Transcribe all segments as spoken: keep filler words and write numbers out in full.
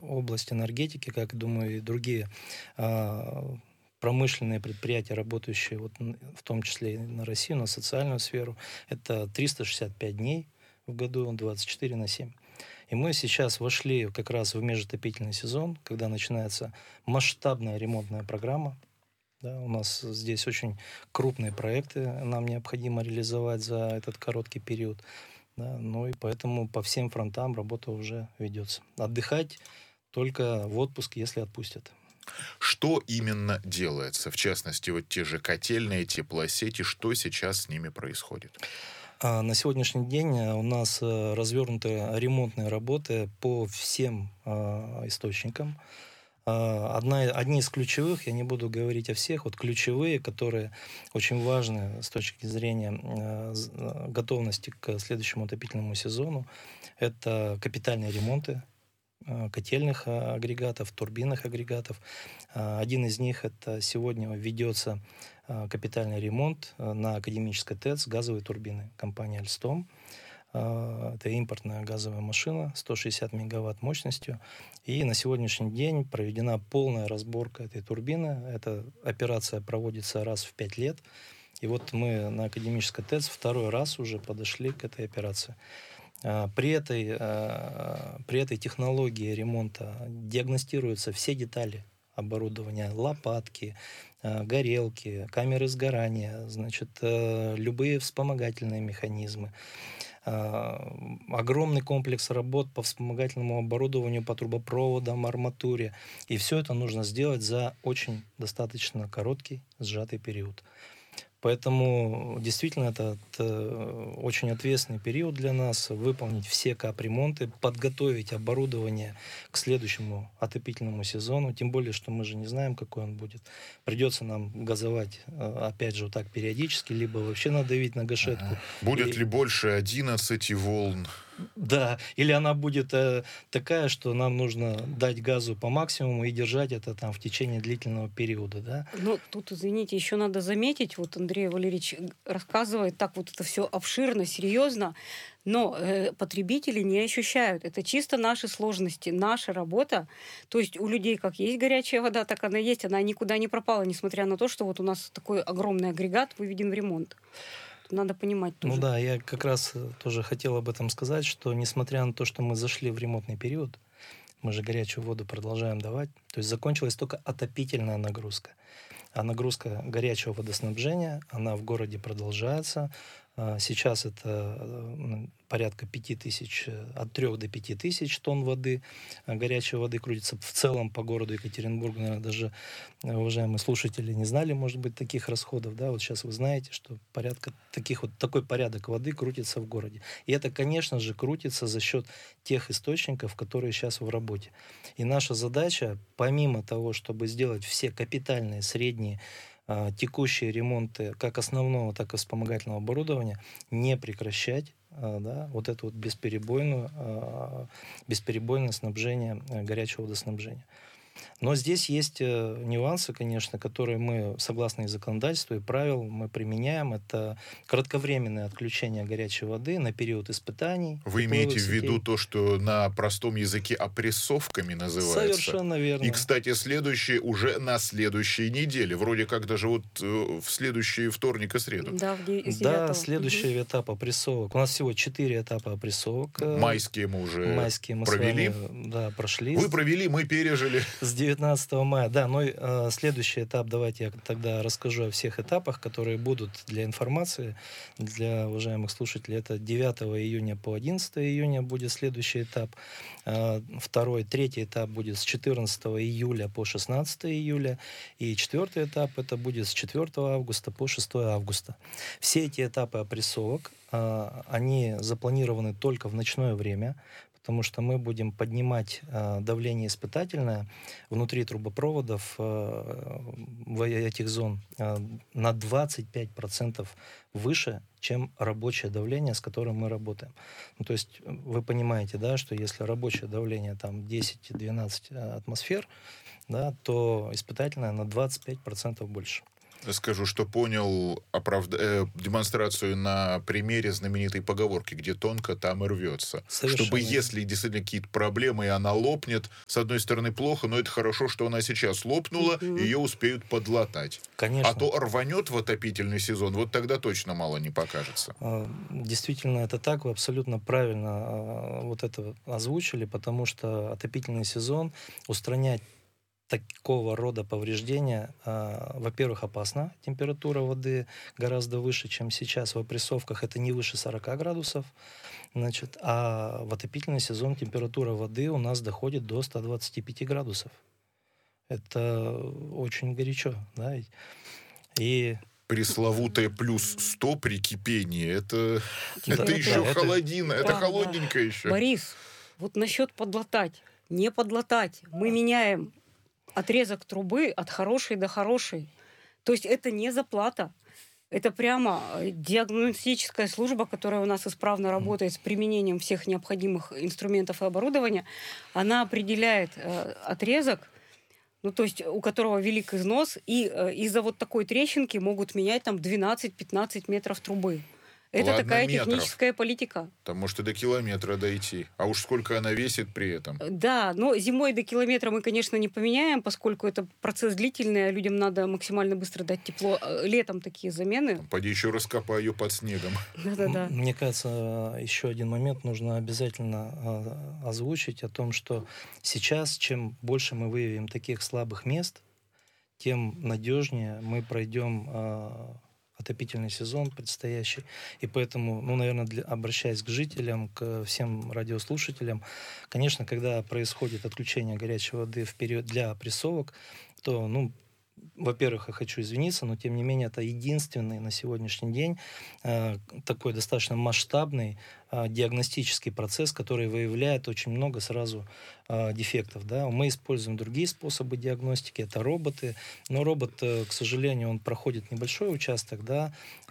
область энергетики, как, думаю, и другие а, промышленные предприятия, работающие вот, н- в том числе и на Россию, на социальную сферу, это триста шестьдесят пять дней в году, двадцать четыре на семь. И мы сейчас вошли как раз в межотопительный сезон, когда начинается масштабная ремонтная программа. Да, у нас здесь очень крупные проекты нам необходимо реализовать за этот короткий период. Да, ну и поэтому по всем фронтам работа уже ведется. Отдыхать только в отпуск, если отпустят. Что именно делается? В частности, вот те же котельные, теплосети, что сейчас с ними происходит? А на сегодняшний день э, у нас э, развернуты ремонтные работы по всем а, источникам. А, Одна, одни из ключевых, я не буду говорить о всех, вот ключевые, которые очень важны с точки зрения э, з- э, готовности к следующему отопительному сезону, это капитальные ремонты э, котельных э, агрегатов, турбинных агрегатов. А, Один из них это сегодня ведется э, капитальный ремонт э, на Академической ТЭЦ газовой турбины компании «Альстом». А, Это импортная газовая машина, сто шестьдесят мегаватт мощностью. И на сегодняшний день проведена полная разборка этой турбины. Эта операция проводится раз в пять лет. И вот мы на Академической ТЭЦ второй раз уже подошли к этой операции. А, При этой, а, при этой технологии ремонта диагностируются все детали оборудования, лопатки, а, горелки, камеры сгорания, значит, э, любые вспомогательные механизмы. А, Огромный комплекс работ по вспомогательному оборудованию, по трубопроводам, арматуре. И все это нужно сделать за очень достаточно короткий, сжатый период. Поэтому действительно это э, очень ответственный период для нас, выполнить все капремонты, подготовить оборудование к следующему отопительному сезону, тем более, что мы же не знаем, какой он будет. Придется нам газовать, э, опять же, вот так периодически, либо вообще надавить на гашетку. Будет И ли больше одиннадцати волн? да, или она будет э, такая, что нам нужно дать газу по максимуму и держать это там в течение длительного периода, да. Ну, тут, извините, еще надо заметить, вот Андрей Валерьевич г- рассказывает так вот это все обширно, серьезно, но э, потребители не ощущают. Это чисто наши сложности, наша работа. То есть у людей как есть горячая вода, так она есть, она никуда не пропала, несмотря на то, что вот у нас такой огромный агрегат выведен в ремонт. Надо понимать Ну тоже. да, я как раз э, тоже хотел об этом сказать, что несмотря на то, что мы зашли в ремонтный период, мы же горячую воду продолжаем давать, то есть закончилась только отопительная нагрузка. А нагрузка горячего водоснабжения, она в городе продолжается. А, Сейчас это э, порядка пяти тысяч, э, от трех до пяти тысяч тонн воды, а, горячей воды крутится в целом по городу Екатеринбурга. Наверное, даже э, уважаемые слушатели не знали, может быть, таких расходов. Да? Вот сейчас вы знаете, что порядка таких вот, такой порядок воды крутится в городе. И это, конечно же, крутится за счет тех источников, которые сейчас в работе. И наша задача, помимо того, чтобы сделать все капитальные, средние, а, текущие ремонты как основного, так и вспомогательного оборудования, не прекращать а, да, вот это вот бесперебойную, а, бесперебойное снабжение а, горячего водоснабжения. Но здесь есть э, нюансы, конечно, которые мы, согласно и законодательству, и правил, мы применяем. Это кратковременное отключение горячей воды на период испытаний Вы тепловых имеете в виду сетей. то, что на простом языке опрессовками называется? Совершенно И, верно. кстати, следующее уже на следующей неделе. Вроде как даже вот э, в следующий вторник и среду. Да, в де- с Да, девятого. Мгм. следующий этап опрессовок. У нас всего четыре этапа опрессовок. э, Майские мы уже Майские мы с провели. вами, да, прошли Вы с, провели, мы пережили. с девятнадцатого мая. Да, ну и э, следующий этап, давайте я тогда расскажу о всех этапах, которые будут для информации, для уважаемых слушателей. Это девятого июня по одиннадцатого июня будет следующий этап. Э, Второй, третий этап будет с четырнадцатого июля по шестнадцатого июля. И четвертый этап это будет с четвёртого августа по шестого августа. Все эти этапы опрессовок, а, они запланированы только в ночное время, потому что мы будем поднимать а, давление испытательное внутри трубопроводов а, в этих зон а, на двадцать пять процентов выше, чем рабочее давление, с которым мы работаем. Ну, то есть вы понимаете, да, что если рабочее давление там десять-двенадцать атмосфер, да, то испытательное на двадцать пять процентов больше. Скажу, что понял оправд... э, демонстрацию на примере знаменитой поговорки, где тонко, там и рвется. Совершенно Чтобы верно. если действительно какие-то проблемы, и она лопнет, с одной стороны плохо, но это хорошо, что она сейчас лопнула, Мгм. ее успеют подлатать. Конечно. А то рванет в отопительный сезон, вот тогда точно мало не покажется. А, Действительно, это так, вы абсолютно правильно а, вот это озвучили, потому что отопительный сезон устранять такого рода повреждения, а, во-первых, опасно. Температура воды гораздо выше, чем сейчас. В опрессовках это не выше сорока градусов. Значит, а в отопительный сезон температура воды у нас доходит до ста двадцати пяти градусов. Это очень горячо, да. И Пресловутое плюс сто при кипении, это, это Да, еще это- холодина, это Да, да. холодненько еще. Борис, вот насчет подлатать, не подлатать. Мы меняем отрезок трубы от хорошей до хорошей. То есть это не заплата. Это прямо э, диагностическая служба, которая у нас исправно работает с применением всех необходимых инструментов и оборудования. Она определяет э, отрезок, ну, то есть у которого велик износ, и э, из-за вот такой трещинки могут менять там двенадцать-пятнадцать метров трубы. Это Ладно, такая метров. техническая политика. Там может и до километра дойти. А уж сколько она весит при этом. Да, но зимой до километра мы, конечно, не поменяем, поскольку это процесс длительный, а людям надо максимально быстро дать тепло. Э, Летом такие замены. Поди еще раскопай ее под снегом. Да-да-да. М, Мне кажется, еще один момент нужно обязательно а, озвучить о том, что сейчас, чем больше мы выявим таких слабых мест, тем надежнее мы пройдем а, отопительный сезон предстоящий. И поэтому, ну, наверное, для- обращаясь к жителям, к всем радиослушателям, конечно, когда происходит отключение горячей воды в период для опрессовок, то, ну, во-первых, я хочу извиниться, но тем не менее это единственный на сегодняшний день э, такой достаточно масштабный э, диагностический процесс, который выявляет очень много сразу э, дефектов. Да. Мы используем другие способы диагностики, это роботы, но робот, э, к сожалению, он проходит небольшой участок, да, э,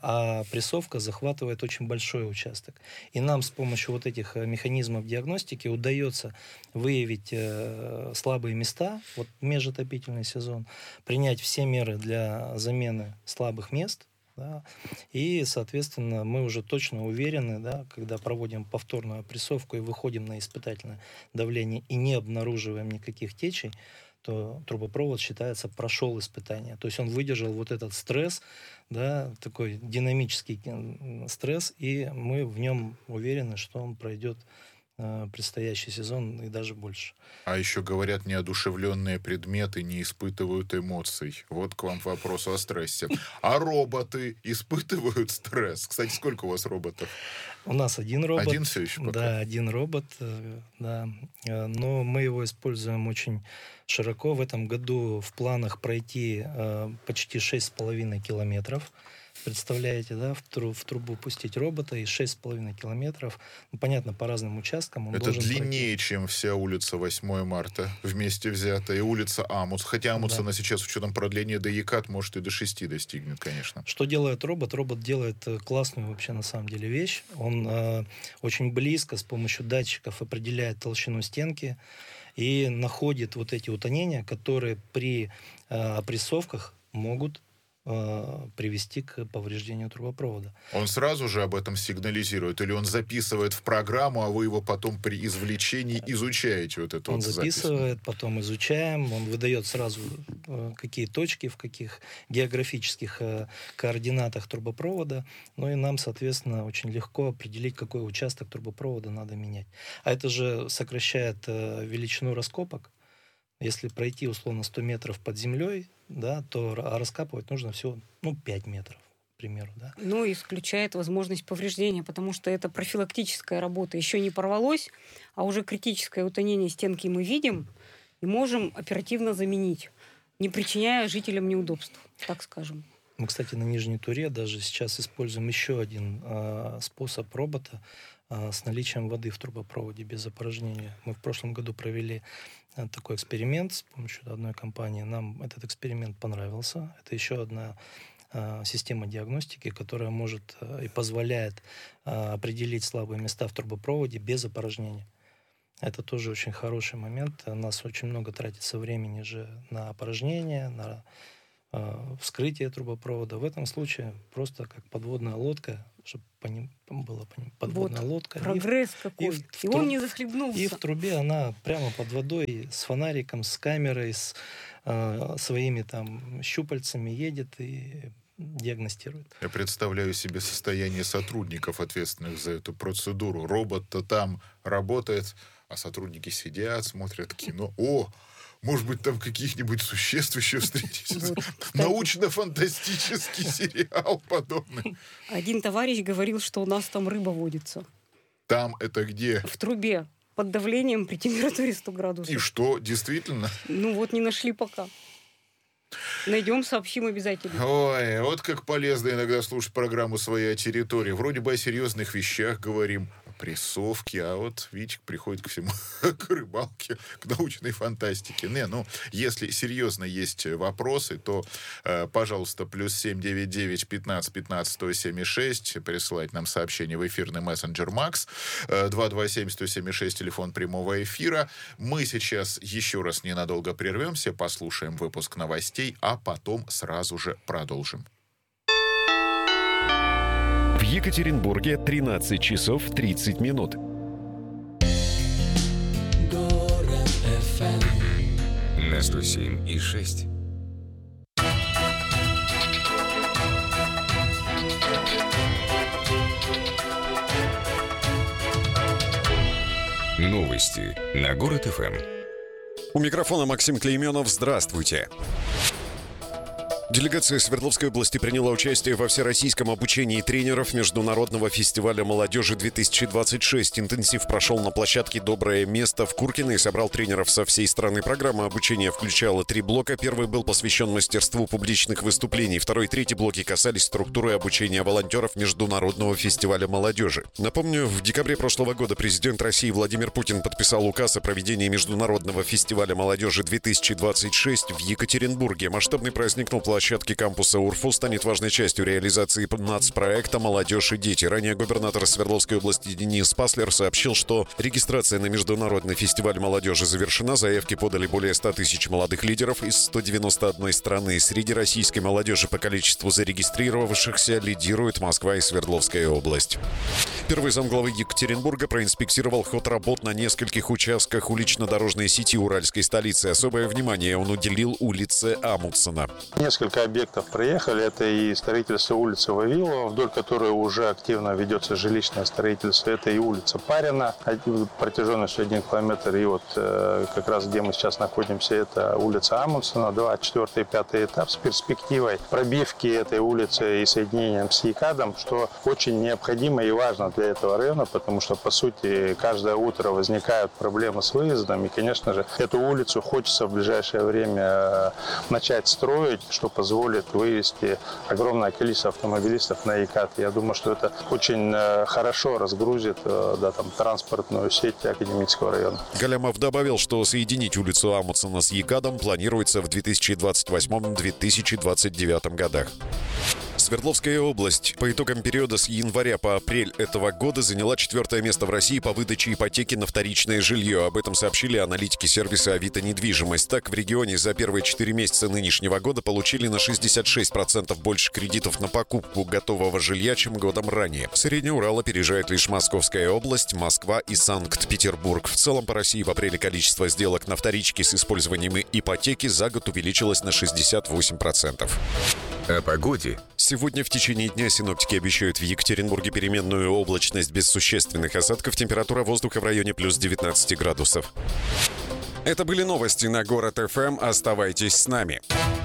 а прессовка захватывает очень большой участок. И нам с помощью вот этих э, механизмов диагностики удается выявить э, слабые места, вот межотопительный сезон, принять все меры для замены слабых мест, да, и, соответственно, мы уже точно уверены, да, когда проводим повторную опрессовку и выходим на испытательное давление и не обнаруживаем никаких течей, то трубопровод считается прошел испытание. То есть он выдержал вот этот стресс, да, такой динамический м, стресс, и мы в нем уверены, что он пройдет э, предстоящий сезон и даже больше. А еще говорят, неодушевленные предметы не испытывают эмоций. Вот к вам вопрос о стрессе. А роботы испытывают стресс? Кстати, сколько у вас роботов? У нас один робот. Один все еще пока? Да, один робот, э, да. Э, Но мы его используем очень широко. В этом году в планах пройти э, почти шесть с половиной километров. Представляете, да, в, тру- в трубу пустить робота и шесть с половиной километров. Ну, понятно, по разным участкам он Это должен длиннее, чем вся улица восьмое марта вместе взятая, и улица Амуц. Хотя Амуц, Да. она сейчас, с учетом продления до Екат, может и до шести достигнет, конечно. Что делает робот? Робот делает э, классную вообще на самом деле вещь. Он э, очень близко с помощью датчиков определяет толщину стенки и находит вот эти утонения, которые при э, опрессовках могут э, привести к повреждению трубопровода. Он сразу же об этом сигнализирует, или он записывает в программу, а вы его потом при извлечении изучаете, вот эту Он вот запись? записывает, потом изучаем, он выдает сразу, э, какие точки, в каких географических э, координатах трубопровода, ну и нам, соответственно, очень легко определить, какой участок трубопровода надо менять. А это же сокращает э, величину раскопок. Если пройти, условно, сто метров под землей, да, то ра- а раскапывать нужно всего, ну, пять метров, к примеру, да. Ну, исключает возможность повреждения, потому что это профилактическая работа. Еще не порвалось, а уже критическое утонение стенки мы видим и можем оперативно заменить, не причиняя жителям неудобств, так скажем. Мы, кстати, на Нижней Туре даже сейчас используем еще один а, способ робота а, с наличием воды в трубопроводе без опорожнения. Мы в прошлом году провели а, такой эксперимент с помощью одной компании. Нам этот эксперимент понравился. Это еще одна а, система диагностики, которая может а, и позволяет а, определить слабые места в трубопроводе без опорожнения. Это тоже очень хороший момент. У нас очень много тратится времени же на опорожнение, на вскрытие трубопровода. В этом случае просто как подводная лодка, чтобы по ним было по ним подводная вот лодка. Прогресс и какой. И, в, в, и он не захлебнулся. И в трубе она прямо под водой с фонариком, с камерой, с э, своими там щупальцами едет и диагностирует. Я представляю себе состояние сотрудников, ответственных за эту процедуру. Робот-то там работает, а сотрудники сидят, смотрят кино. О, может быть, там каких-нибудь существ еще встретится. Вот, научно-фантастический сериал подобный. Один товарищ говорил, что у нас там рыба водится. Там это где? В трубе. Под давлением при температуре сто градусов. И что, действительно? Ну вот не нашли пока. Найдем, сообщим обязательно. Ой, вот как полезно иногда слушать программу «Своя территория». Вроде бы о серьезных вещах говорим, о прессовке, а вот Витик приходит ко всему, к рыбалке, к научной фантастике. Не, ну, если серьезно есть вопросы, то, э, пожалуйста, плюс семь девять девять пятнадцать пятнадцать сто семь шесть, присылать нам сообщение в эфирный мессенджер Макс, э, два два семь сто семь шесть, телефон прямого эфира. Мы сейчас еще раз ненадолго прервемся, послушаем выпуск новостей, а потом сразу же продолжим. В Екатеринбурге тринадцать часов тридцать минут. Город эф эм на сто семь и шесть. Новости на Город эф эм. У микрофона Максим Клейменов. Здравствуйте. Делегация Свердловской области приняла участие во всероссийском обучении тренеров Международного фестиваля молодежи две тысячи двадцать шесть. Интенсив прошел на площадке «Доброе место» в Куркино и собрал тренеров со всей страны. Программа обучения включала три блока. Первый был посвящен мастерству публичных выступлений. Второй и третий блоки касались структуры обучения волонтеров Международного фестиваля молодежи. Напомню, в декабре прошлого года президент России Владимир Путин подписал указ о проведении Международного фестиваля молодежи две тысячи двадцать шесть в Екатеринбурге. Масштабный праздник на площадке Площадки кампуса УРФУ станет важной частью реализации нацпроекта «Молодежь и дети». Ранее губернатор Свердловской области Денис Паслер сообщил, что регистрация на Международный фестиваль молодежи завершена. Заявки подали более ста тысяч молодых лидеров из ста девяноста одной страны. Среди российской молодежи по количеству зарегистрировавшихся лидирует Москва и Свердловская область. Первый замглавы Екатеринбурга проинспектировал ход работ на нескольких участках улично-дорожной сети уральской столицы. Особое внимание он уделил улице Амундсена. Несколько объектов проехали. Это и строительство улицы Вавилова, вдоль которой уже активно ведется жилищное строительство. Это и улица Парина, протяженностью один километр. И вот как раз где мы сейчас находимся, это улица Амундсена, два, четвертый и пятый этап с перспективой пробивки этой улицы и соединением с ЕКАДом, что очень необходимо и важно для этого района, потому что, по сути, каждое утро возникают проблемы с выездом. И, конечно же, эту улицу хочется в ближайшее время начать строить, что позволит вывести огромное количество автомобилистов на ЕКАД. Я думаю, что это очень хорошо разгрузит да, там, транспортную сеть Академического района. Галямов добавил, что соединить улицу Амундсена с ЕКАДом планируется в две тысячи двадцать восьмом — две тысячи двадцать девятом годах. Свердловская область по итогам периода с января по апрель этого года заняла четвертое место в России по выдаче ипотеки на вторичное жилье. Об этом сообщили аналитики сервиса «Авито Недвижимость». Так, в регионе за первые четыре месяца нынешнего года получили на шестьдесят шесть процентов больше кредитов на покупку готового жилья, чем годом ранее. Средний Урал опережает лишь Московская область, Москва и Санкт-Петербург. В целом по России в апреле количество сделок на вторичке с использованием ипотеки за год увеличилось на шестьдесят восемь процентов. О погоде. Сегодня в течение дня синоптики обещают в Екатеринбурге переменную облачность без существенных осадков. Температура воздуха в районе плюс девятнадцать градусов. Это были новости на Город эф эм. Оставайтесь с нами.